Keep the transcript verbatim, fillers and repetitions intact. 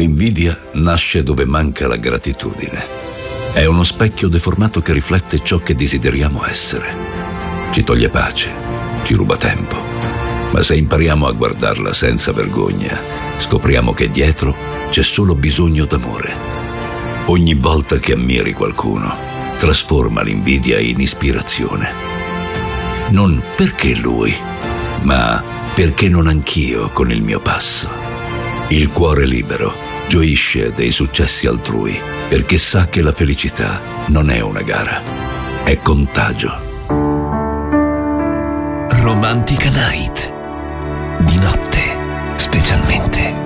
L'invidia nasce dove manca la gratitudine. È uno specchio deformato che riflette ciò che desideriamo essere. Ci toglie pace, ci ruba tempo. Ma se impariamo a guardarla senza vergogna, scopriamo che dietro c'è solo bisogno d'amore. Ogni volta che ammiri qualcuno, trasforma l'invidia in ispirazione. Non perché lui, ma perché non anch'io con il mio passo. Il cuore libero gioisce dei successi altrui, perché sa che la felicità non è una gara, è contagio. Romantica Night. Di notte, specialmente.